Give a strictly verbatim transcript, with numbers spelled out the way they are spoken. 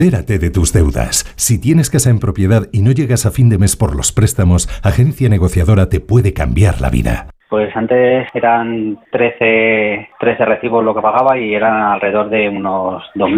Libérate de tus deudas. Si tienes casa en propiedad y no llegas a fin de mes por los préstamos, Agencia Negociadora te puede cambiar la vida. Pues antes eran trece, trece recibos lo que pagaba y eran alrededor de unos dos mil.